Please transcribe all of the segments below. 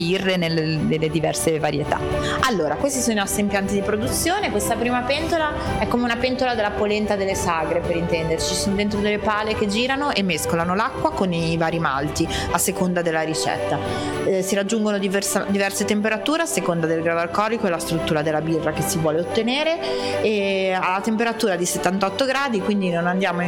birre nelle diverse varietà. Allora, questi sono i nostri impianti di produzione. Questa prima pentola è come una pentola della polenta delle sagre, per intenderci. Ci sono dentro delle pale che girano e mescolano l'acqua con i vari malti a seconda della ricetta. Si raggiungono diverse temperature a seconda del grado alcolico e la struttura della birra che si vuole ottenere, e alla temperatura di 78 gradi, quindi non andiamo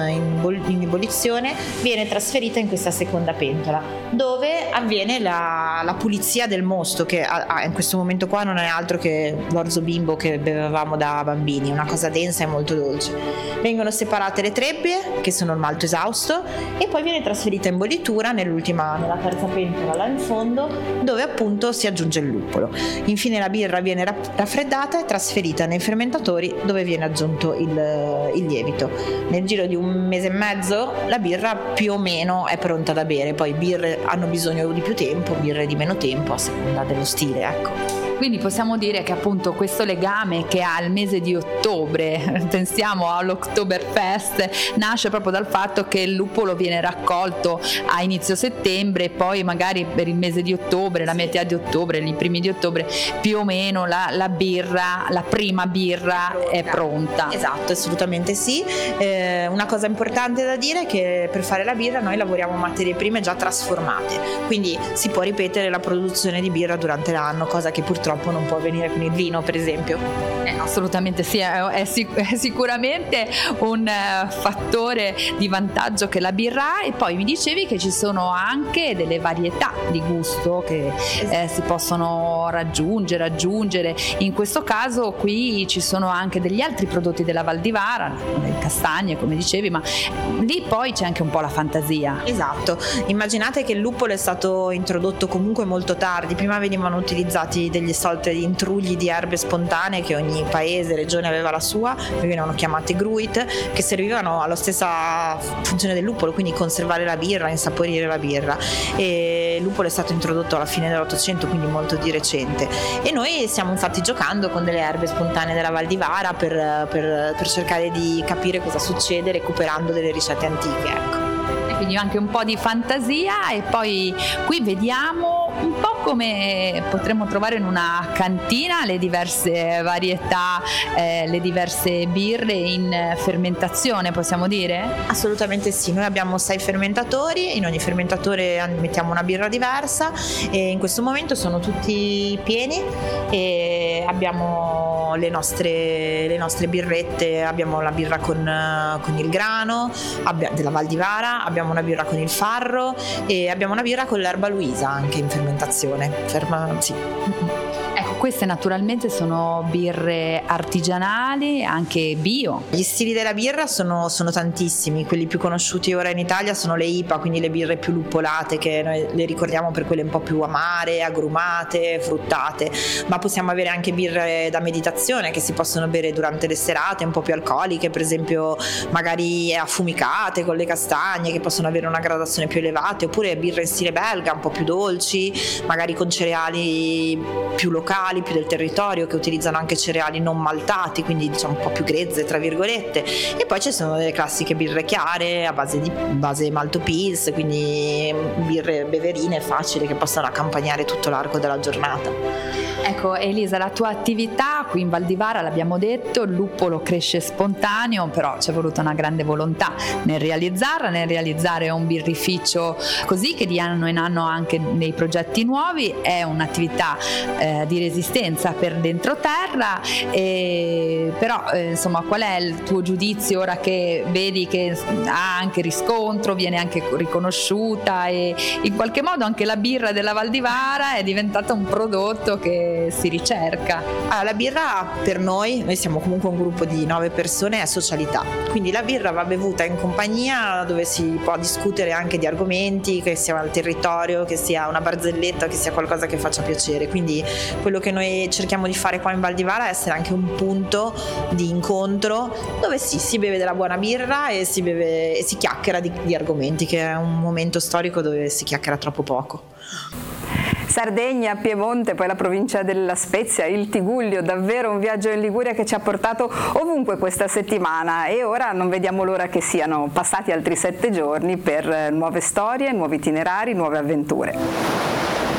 in ebollizione, viene trasferita in questa seconda pentola, dove avviene la pulizia del mosto, che in questo momento qua non è altro che l'orzo bimbo che bevevamo da bambini, una cosa densa e molto dolce. Vengono separate le trebbie, che sono il malto esausto, e poi viene trasferita in bollitura nella terza pentola là in fondo, dove appunto si aggiunge il luppolo. Infine la birra viene raffreddata e trasferita nei fermentatori, dove viene aggiunto il lievito. Nel giro di un mese e mezzo la birra più o meno è pronta da bere. Poi birre hanno bisogno di più tempo, birre di meno tempo, a seconda dello stile, ecco. Quindi possiamo dire che appunto questo legame che ha il mese di ottobre, pensiamo all'Oktoberfest, nasce proprio dal fatto che il luppolo viene raccolto a inizio settembre e poi magari per il mese di ottobre, la metà di ottobre, i primi di ottobre, più o meno la birra, la prima birra è pronta. Esatto, assolutamente sì. Una cosa importante da dire è che per fare la birra noi lavoriamo materie prime già trasformate, quindi si può ripetere la produzione di birra durante l'anno, cosa che purtroppo non può avvenire con il vino, per esempio. Assolutamente sì, è sicuramente un fattore di vantaggio che la birra ha. E poi mi dicevi che ci sono anche delle varietà di gusto che si possono raggiungere. In questo caso qui ci sono anche degli altri prodotti della Val di Vara, le castagne come dicevi, ma lì poi c'è anche un po' la fantasia. Esatto, immaginate che il luppolo è stato introdotto comunque molto tardi. Prima venivano utilizzati degli sorti di intrugli di erbe spontanee, che ogni paese, regione aveva la sua, venivano chiamate gruit, che servivano alla stessa funzione del luppolo, quindi conservare la birra, insaporire la birra. E il luppolo è stato introdotto alla fine dell'Ottocento, quindi molto di recente, e noi stiamo infatti giocando con delle erbe spontanee della Val di Vara per cercare di capire cosa succede recuperando delle ricette antiche, ecco. Quindi anche un po' di fantasia. E poi qui vediamo un po' come potremmo trovare in una cantina le diverse varietà, le diverse birre in fermentazione, possiamo dire? Assolutamente sì, noi abbiamo 6 fermentatori, in ogni fermentatore mettiamo una birra diversa, e in questo momento sono tutti pieni e abbiamo le nostre birrette. Abbiamo la birra con il grano della Val di Vara, abbiamo una birra con il farro e abbiamo una birra con l'erba Luisa anche in fermentazione. Sì. Ecco, queste naturalmente sono birre artigianali, anche bio. Gli stili della birra sono tantissimi. Quelli più conosciuti ora in Italia sono le IPA, quindi le birre più luppolate, che noi le ricordiamo per quelle un po' più amare, agrumate, fruttate, ma possiamo avere anche birre da meditazione che si possono bere durante le serate, un po' più alcoliche, per esempio magari affumicate con le castagne, che possono avere una gradazione più elevata, oppure birre in stile belga, un po' più dolci, magari con cereali più locali, più del territorio, che utilizzano anche cereali non maltati, quindi diciamo un po' più grezze tra virgolette. E poi ci sono delle classiche birre chiare a base malto pils, quindi birre beverine facili che possono accompagnare tutto l'arco della giornata. Ecco Elisa, la tua attività qui in Val di Vara, l'abbiamo detto, il luppolo cresce spontaneo, però c'è voluta una grande volontà nel realizzare un birrificio così, che di anno in anno anche nei progetti nuovi è un'attività di resistenza per dentro terra. Però insomma, qual è il tuo giudizio ora che vedi che ha anche riscontro, viene anche riconosciuta, e in qualche modo anche la birra della Val di Vara è diventata un prodotto che si ricerca? La birra per noi siamo comunque un gruppo di 9 persone, è socialità, quindi la birra va bevuta in compagnia, dove si può discutere anche di argomenti, che sia il territorio, che sia una barzelletta, che sia qualcosa che faccia piacere. Quindi quello che noi cerchiamo di fare qua in Val di Vara è essere anche un punto di incontro dove si beve della buona birra e si chiacchiera di argomenti, che è un momento storico dove si chiacchiera troppo poco. Sardegna, Piemonte, poi la provincia della Spezia, il Tigullio, davvero un viaggio in Liguria che ci ha portato ovunque questa settimana, e ora non vediamo l'ora che siano passati altri 7 giorni per nuove storie, nuovi itinerari, nuove avventure.